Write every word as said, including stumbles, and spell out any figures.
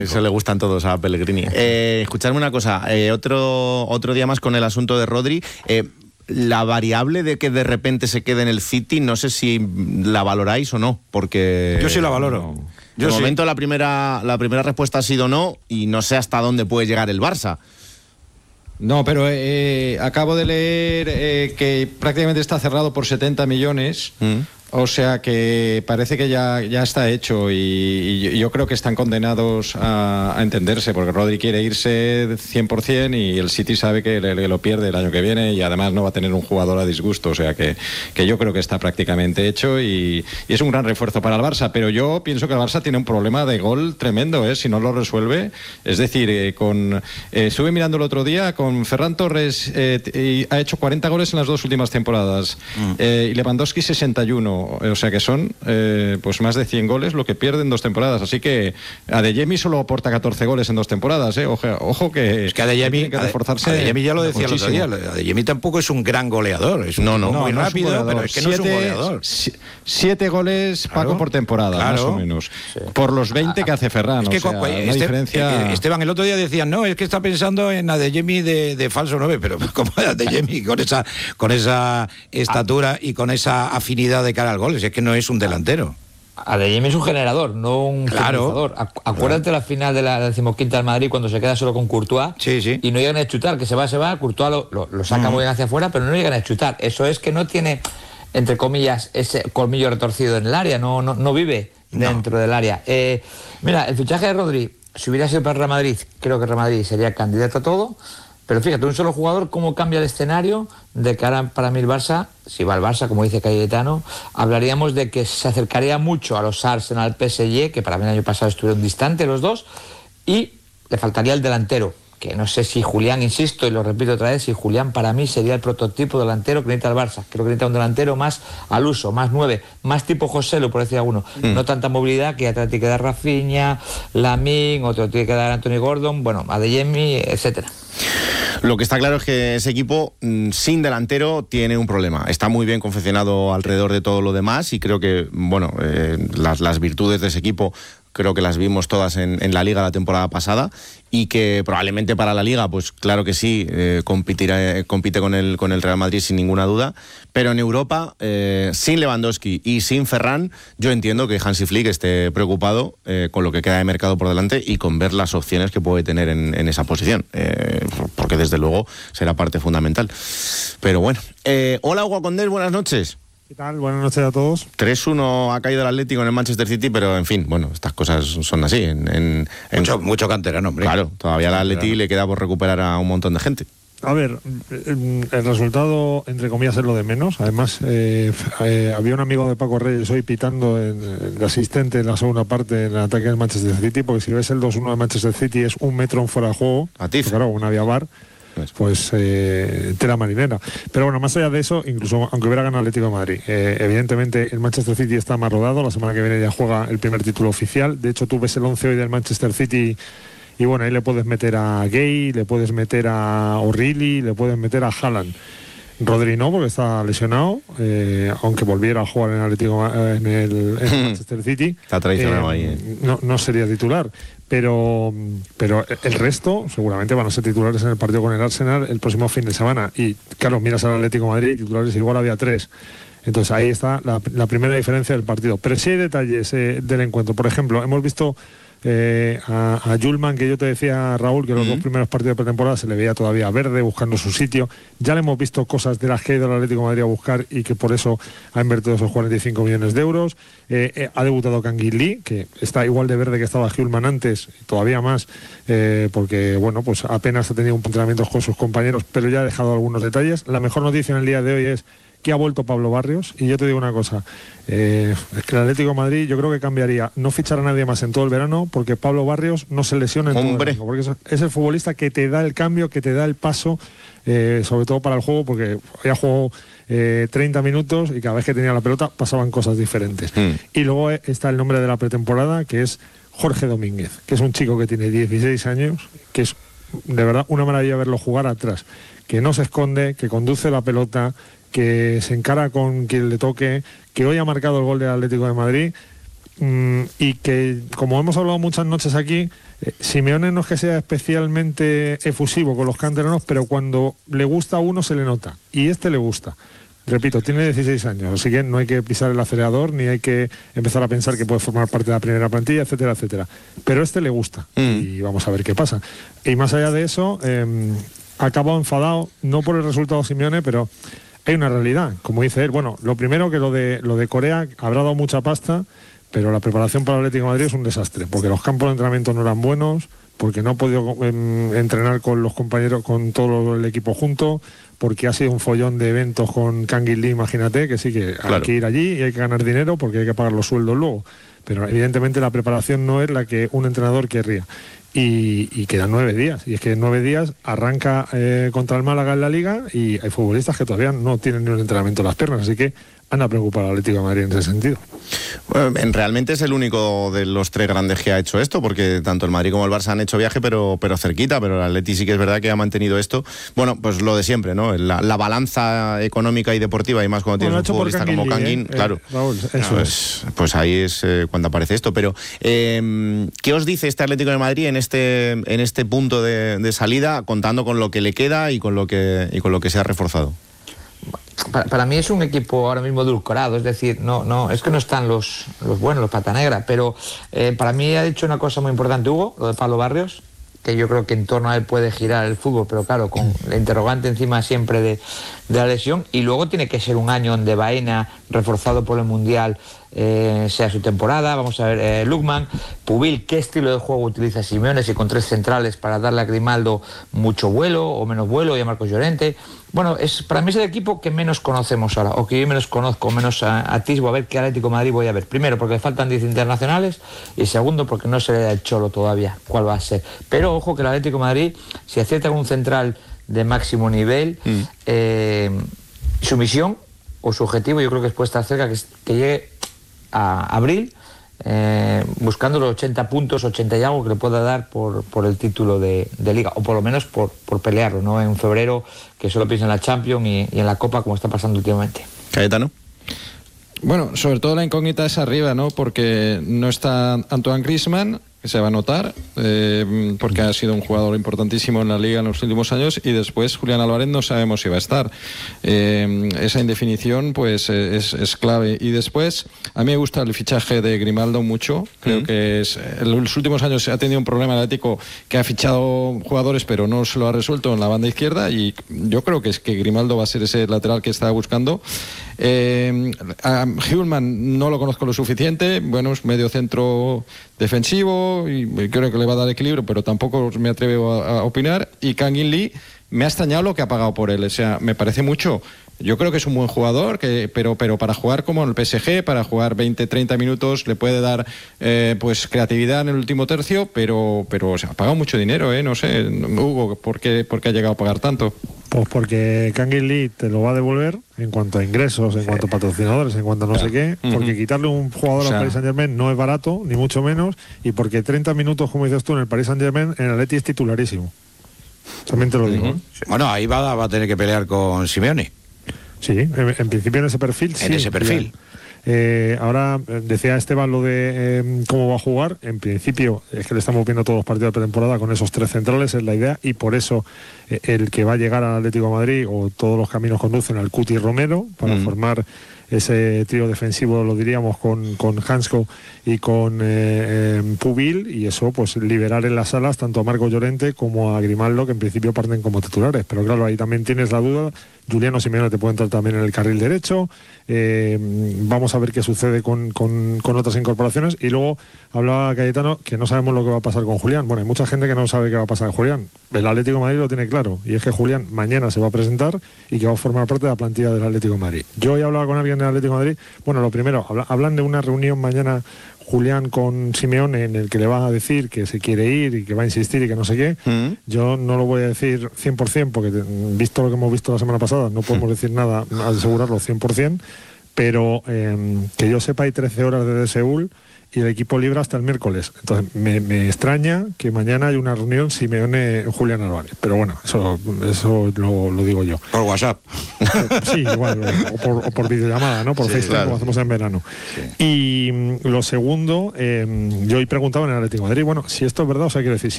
Eso le gustan todos a Pellegrini. Eh, escuchadme una cosa, eh, otro, otro día más con el asunto de Rodri. Eh, la variable de que de repente se quede en el City, no sé si la valoráis o no, porque... Yo sí la valoro. De Yo momento sí. la primera, la primera respuesta ha sido no, y no sé hasta dónde puede llegar el Barça. No, pero eh, acabo de leer eh, que prácticamente está cerrado por setenta millones. Mm. O sea que parece que ya, ya está hecho y, y yo creo que están condenados a, a entenderse, porque Rodri quiere irse cien por ciento y el City sabe que le, le lo pierde el año que viene y además no va a tener un jugador a disgusto. O sea que, que yo creo que está prácticamente hecho y, y es un gran refuerzo para el Barça, pero yo pienso que el Barça tiene un problema de gol tremendo, ¿eh? Si no lo resuelve. Es decir, eh, con eh, estuve mirando el otro día, con Ferran Torres eh, ha hecho cuarenta goles en las dos últimas temporadas mm. eh, y Lewandowski sesenta y uno. O sea que son eh, pues más de cien goles lo que pierde en dos temporadas. Así que Adeyemi solo aporta catorce goles en dos temporadas. ¿eh? Ojo, ojo que es que Adeyemi, que reforzarse. Adeyemi ya lo decía muchísimo. El otro día. Adeyemi tampoco es un gran goleador. Es un no, no, muy no, rápido, no es pero es que siete, no es un goleador. Siete goles, claro, Paco, por temporada, claro, más o menos. Sí. Por los veinte que hace Ferran. Es que o sea, con, una este, diferencia... Esteban, el otro día decían, no, es que está pensando en Adeyemi de, de falso nueve, pero como Adeyemi con esa, con esa estatura y con esa afinidad de cara al gol, es que no es un delantero. Adeyemi es un generador, no un claro, finalizador. Acuérdate claro. la final de la decimoquinta del Madrid cuando se queda solo con Courtois sí, sí. y no llegan a chutar, que se va, se va, Courtois lo, lo, lo saca mm. muy bien hacia afuera, pero no llegan a chutar. Eso es que no tiene, entre comillas, ese colmillo retorcido en el área, no, no, no vive dentro no. del área. Eh, mira, el fichaje de Rodri, si hubiera sido para el Real Madrid, creo que el Real Madrid sería candidato a todo. Pero fíjate, un solo jugador, cómo cambia el escenario de cara para mí el Barça. Si va el Barça, como dice Cayetano, hablaríamos de que se acercaría mucho a los Arsenal, P S G, que para mí el año pasado estuvieron distantes los dos, y le faltaría el delantero, que no sé si Julián, insisto, y lo repito otra vez, si Julián para mí sería el prototipo delantero que necesita el Barça. Creo que necesita un delantero más al uso, más nueve, más tipo Joselu, por decir alguno. Mm. No tanta movilidad, que ya te tiene que dar Rafinha, Lamine, otro tiene que dar Anthony Gordon, bueno, Adeyemi, etcétera. Lo que está claro es que ese equipo sin delantero tiene un problema. Está muy bien confeccionado alrededor de todo lo demás y creo que, bueno, eh, las, las virtudes de ese equipo creo que las vimos todas en, en la Liga la temporada pasada y que probablemente para la Liga, pues claro que sí, eh, competirá, compite con el, con el Real Madrid sin ninguna duda, pero en Europa, eh, sin Lewandowski y sin Ferran, yo entiendo que Hansi Flick esté preocupado eh, con lo que queda de mercado por delante y con ver las opciones que puede tener en, en esa posición, eh, porque desde luego será parte fundamental. Pero bueno, eh, hola Hugo Condés, buenas noches. ¿Qué tal? Buenas noches a todos. tres uno ha caído el Atlético en el Manchester City, pero en fin, bueno, estas cosas son así. En, en, mucho, en... mucho canterano, hombre. Claro, todavía al Atleti le queda por recuperar a un montón de gente. A ver, el resultado, entre comillas, es lo de menos. Además, eh, eh, había un amigo de Paco Reyes hoy pitando en, en el asistente en la segunda parte en el ataque del Manchester City, porque si ves el dos uno de Manchester City es un metro en fuera de juego. A ti. Claro, una vía bar. Pues eh, tela marinera. Pero bueno, más allá de eso, incluso aunque hubiera ganado Atlético de Madrid, eh, evidentemente el Manchester City está más rodado. La semana que viene ya juega el primer título oficial. De hecho, tú ves el once hoy del Manchester City y bueno, ahí le puedes meter a Gay, le puedes meter a O'Reilly, le puedes meter a Haaland. Rodri no, porque está lesionado, eh, aunque volviera a jugar en, Atlético, en el en Manchester City. Está traicionado eh, ahí. Eh. No, no sería titular. Pero, pero el resto seguramente van a ser titulares en el partido con el Arsenal el próximo fin de semana. Y claro, miras al Atlético de Madrid, titulares igual había tres. Entonces ahí está la, la primera diferencia del partido. Pero sí hay detalles eh, del encuentro. Por ejemplo, hemos visto eh, a, a Julman, que yo te decía, Raúl, que los uh-huh. dos primeros partidos de pretemporada se le veía todavía verde, buscando su sitio. Ya le hemos visto cosas de las que ha ido el Atlético de Madrid a buscar y que por eso ha invertido esos cuarenta y cinco millones de euros. Eh, eh, ha debutado Kangin Lee, que está igual de verde que estaba Hjulman antes, todavía más, eh, porque bueno, pues apenas ha tenido un entrenamiento con sus compañeros, pero ya ha dejado algunos detalles. La mejor noticia en el día de hoy es que ha vuelto Pablo Barrios, y yo te digo una cosa, eh, es que el Atlético de Madrid yo creo que cambiaría, no fichar a nadie más en todo el verano, porque Pablo Barrios no se lesiona en Hombre. todo el verano, porque es, es el futbolista que te da el cambio, que te da el paso, eh, sobre todo para el juego, porque ya jugó eh, treinta minutos y cada vez que tenía la pelota pasaban cosas diferentes. Mm. Y luego está el nombre de la pretemporada, que es Jorge Domínguez, que es un chico que tiene dieciséis años, que es de verdad una maravilla verlo jugar atrás, que no se esconde, que conduce la pelota, que se encara con quien le toque, que hoy ha marcado el gol del Atlético de Madrid mmm, y que, como hemos hablado muchas noches aquí, eh, Simeone no es que sea especialmente efusivo con los canteranos, pero cuando le gusta a uno se le nota, y este le gusta. Repito, tiene dieciséis años, así que no hay que pisar el acelerador, ni hay que empezar a pensar que puede formar parte de la primera plantilla, etcétera, etcétera. Pero este le gusta, mm. y vamos a ver qué pasa. Y más allá de eso, eh, ha acabado enfadado, no por el resultado Simeone, pero hay una realidad, como dice él. Bueno, lo primero que lo de, lo de Corea habrá dado mucha pasta, pero la preparación para el Atlético de Madrid es un desastre, porque los campos de entrenamiento no eran buenos, porque no ha podido eh, entrenar con los compañeros, con todo el equipo junto, porque ha sido un follón de eventos con Kangin Lee, imagínate, que sí que claro. Hay que ir allí y hay que ganar dinero porque hay que pagar los sueldos luego. Pero evidentemente la preparación no es la que un entrenador querría. Y, y quedan nueve días. Y es que en nueve días arranca eh, contra el Málaga en la Liga y hay futbolistas que todavía no tienen ni un entrenamiento en las piernas. Así que anda preocupado al Atlético de Madrid en ese sentido. Bueno, realmente es el único de los tres grandes que ha hecho esto, porque tanto el Madrid como el Barça han hecho viaje, pero, pero cerquita, pero el Atleti sí que es verdad que ha mantenido esto. Bueno, pues lo de siempre, ¿no? La, la balanza económica y deportiva, y más cuando bueno, tienes un futbolista como Kangin, ¿eh? Claro. Eh, Raúl, eso no, es. Pues ahí es eh, cuando aparece esto. Pero, eh, ¿qué os dice este Atlético de Madrid en este, en este punto de, de salida, contando con lo que le queda y con lo que, y con lo que se ha reforzado? Para, para mí es un equipo ahora mismo edulcorado, es decir, no, no, es que no están los, los buenos, los pata negra, pero eh, para mí ha dicho una cosa muy importante Hugo, lo de Pablo Barrios, que yo creo que en torno a él puede girar el fútbol, pero claro, con la interrogante encima siempre de, de la lesión, y luego tiene que ser un año donde Baena, reforzado por el Mundial, eh, sea su temporada. Vamos a ver, eh, Lukman, Pubil, ¿qué estilo de juego utiliza Simeone? Si con tres centrales para darle a Grimaldo mucho vuelo o menos vuelo, y a Marcos Llorente. Bueno, es, para mí es el equipo que menos conocemos ahora, o que yo menos conozco, menos atisbo a ver qué Atlético de Madrid voy a ver. Primero, porque le faltan diez internacionales, y segundo, porque no se le da el cholo todavía cuál va a ser. Pero ojo que el Atlético de Madrid, si acierta con un central de máximo nivel, mm. eh, su misión o su objetivo yo creo que puede estar cerca, que, que llegue a abril, Eh, buscando los ochenta puntos, ochenta y algo que le pueda dar por, por el título de, de Liga, o por lo menos por, por pelearlo, ¿no? En febrero, que solo piensa en la Champions y, y en la Copa, como está pasando últimamente. Cayetano. Bueno, sobre todo la incógnita es arriba, ¿no? Porque no está Antoine Griezmann, que se va a notar, eh, porque ha sido un jugador importantísimo en la Liga en los últimos años, y después Julián Álvarez no sabemos si va a estar. Eh, esa indefinición pues es, es clave. Y después, a mí me gusta el fichaje de Grimaldo mucho, creo mm. que es, en los últimos años ha tenido un problema Atlético, que ha fichado jugadores pero no se lo ha resuelto en la banda izquierda, y yo creo que es que Grimaldo va a ser ese lateral que estaba buscando. Eh, a Hjulman no lo conozco lo suficiente, bueno, es medio centro defensivo y creo que le va a dar equilibrio, pero tampoco me atrevo a, a opinar. Y Kangin Lee, me ha extrañado lo que ha pagado por él, o sea, me parece mucho. Yo creo que es un buen jugador, que, pero, pero para jugar como en el P S G, para jugar veinte, treinta minutos, le puede dar eh, pues creatividad en el último tercio, pero, pero o sea, ha pagado mucho dinero, ¿eh? No sé, Hugo, ¿por qué, por qué ha llegado a pagar tanto? Pues porque Kangin Lee te lo va a devolver en cuanto a ingresos, en cuanto a patrocinadores, en cuanto a no sé qué, porque quitarle un jugador o sea, al Paris Saint-Germain no es barato, ni mucho menos, y porque treinta minutos, como dices tú, en el Paris Saint-Germain, en el Atleti es titularísimo. También te lo digo. Uh-huh. Bueno, ahí va, va a tener que pelear con Simeone. Sí, en, en principio en ese perfil. En sí, ese perfil. Eh, ahora decía Esteban lo de eh, cómo va a jugar. En principio es que le estamos viendo todos los partidos de pretemporada con esos tres centrales, es la idea, y por eso eh, el que va a llegar al Atlético de Madrid, o todos los caminos conducen al Cuti Romero, para mm. formar ese trío defensivo, lo diríamos, con, con Hansko y con eh, eh, Pubil, y eso pues liberar en las alas tanto a Marco Llorente como a Grimaldo, que en principio parten como titulares. Pero claro, ahí también tienes la duda. Juliano Simeone te puede entrar también en el carril derecho. Eh, vamos a ver qué sucede con, con, con otras incorporaciones. Y luego hablaba Cayetano que no sabemos lo que va a pasar con Julián. Bueno, hay mucha gente que no sabe qué va a pasar con Julián. El Atlético de Madrid lo tiene claro, y es que Julián mañana se va a presentar y que va a formar parte de la plantilla del Atlético de Madrid. Yo he hablado con alguien del Atlético de Madrid. Bueno, lo primero, habla, hablan de una reunión mañana Julián con Simeone, en el que le va a decir que se quiere ir y que va a insistir y que no sé qué. Mm. Yo no lo voy a decir cien por ciento, porque visto lo que hemos visto la semana pasada, no podemos mm. decir nada, asegurarlo cien por ciento, pero eh, que yo sepa hay trece horas desde Seúl, y el equipo libre hasta el miércoles. Entonces me, me extraña que mañana haya una reunión Simeone-Julián Álvarez. Pero bueno, eso, eso lo, lo digo yo. Por WhatsApp. Sí, igual, o por, o por videollamada, ¿no? Por Sí, FaceTime, claro. como hacemos en verano. Sí. Y mm, lo segundo, eh, yo hoy preguntaba en el Atlético de Madrid, bueno, si esto es verdad, o sea, quiero decir, si